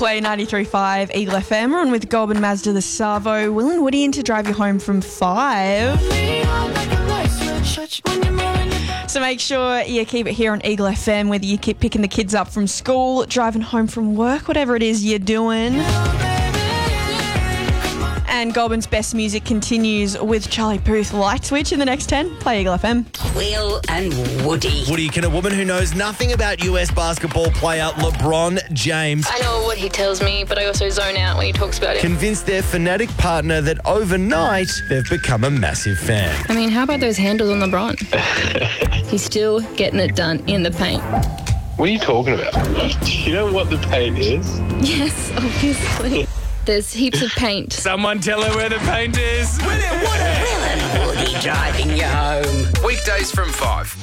Play 93.5 Eagle FM. We're on with Goulburn Mazda the Savo. Will and Woody in to drive you home from 5. So make sure you keep it here on Eagle FM, whether you keep picking the kids up from school, driving home from work, whatever it is you're doing. And Goulburn's best music continues with Charlie Puth. Light switch in the next 10. Play Eagle FM. Will and Woody. Woody, can a woman who knows nothing about US basketball player LeBron James I know what he tells me, but I also zone out when he talks about it. convince their fanatic partner that overnight they've become a massive fan? I mean, how about those handles on LeBron? He's still getting it done in the paint. What are you talking about? Do you know what the paint is? Yes, obviously. There's heaps of paint. Someone tell her where the paint is. Will and Woody driving you home. Weekdays from 5.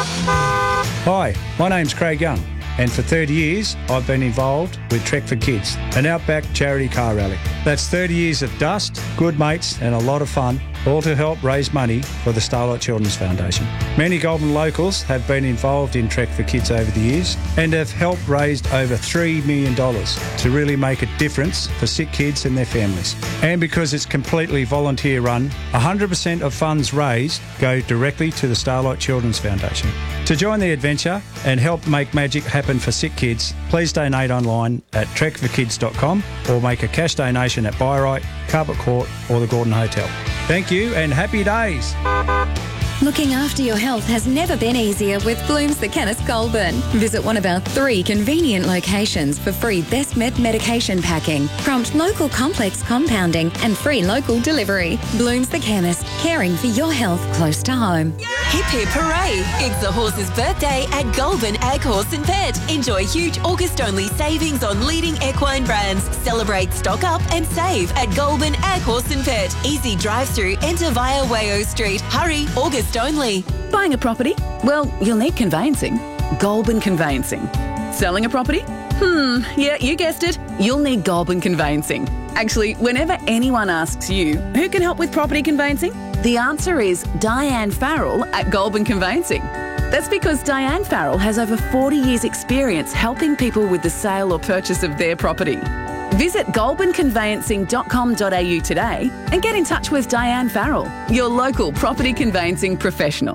Hi, my name's Craig Young, and for 30 years I've been involved with Trek for Kids, an outback charity car rally. That's 30 years of dust, good mates and a lot of fun, all to help raise money for the Starlight Children's Foundation. Many Goulburn locals have been involved in Trek for Kids over the years and have helped raise over $3 million to really make a difference for sick kids and their families. And because it's completely volunteer run, 100% of funds raised go directly to the Starlight Children's Foundation. To join the adventure and help make magic happen for sick kids, please donate online at trekforkids.com or make a cash donation at Byright, Carpet Court or the Gordon Hotel. Thank you and happy days. Looking after your health has never been easier with Bloom's The Chemist Goulburn. Visit one of our 3 convenient locations for free Best Med medication packing, prompt local complex compounding and free local delivery. Bloom's The Chemist, caring for your health close to home. Hip hip hooray! It's the horse's birthday at Goulburn Ag Horse and Pet. Enjoy huge August-only savings on leading equine brands. Celebrate, stock up and save at Goulburn Ag Horse and Pet. Easy drive-through, enter via Wayo Street. Hurry, August only. Buying a property? Well, you'll need conveyancing. Goulburn Conveyancing. Selling a property? Yeah, you guessed it. You'll need Goulburn Conveyancing. Actually, whenever anyone asks you, who can help with property conveyancing? The answer is Diane Farrell at Goulburn Conveyancing. That's because Diane Farrell has over 40 years' experience helping people with the sale or purchase of their property. Visit goulburnconveyancing.com.au today and get in touch with Diane Farrell, your local property conveyancing professional.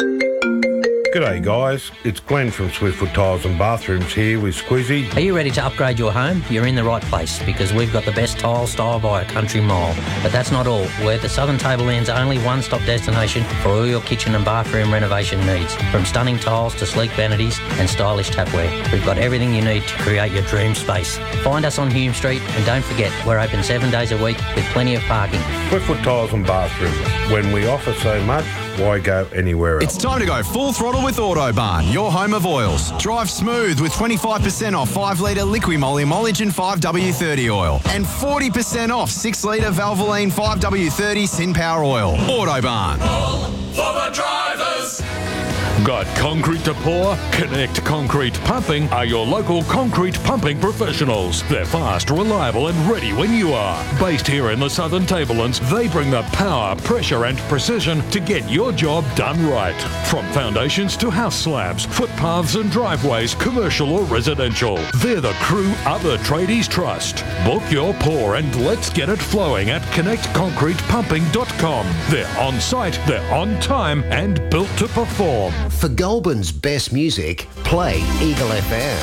G'day guys, it's Glenn from Swiftfoot Tiles and Bathrooms here with Squizzy. Are you ready to upgrade your home? You're in the right place because we've got the best tile style by a country mile. But that's not all. We're the Southern Tableland's only one-stop destination for all your kitchen and bathroom renovation needs. From stunning tiles to sleek vanities and stylish tapware, we've got everything you need to create your dream space. Find us on Hume Street and don't forget, we're open 7 days a week with plenty of parking. Swiftfoot Tiles and Bathrooms. When we offer so much, why go anywhere else? It's time to go full throttle with Autobarn, your home of oils. Drive smooth with 25% off 5-litre Liqui-Moly Emulsion 5W30 oil and 40% off 6-litre Valvoline 5W30 Sin Power oil. Autobarn. All for the drivers. Got concrete to pour? Connect Concrete Pumping are your local concrete pumping professionals. They're fast, reliable and ready when you are. Based here in the Southern Tablelands, they bring the power, pressure and precision to get your job done right. From foundations to house slabs, footpaths and driveways, commercial or residential. They're the crew other tradies trust. Book your pour and let's get it flowing at connectconcretepumping.com. They're on site, they're on time and built to perform. For Goulburn's best music, play Eagle FM.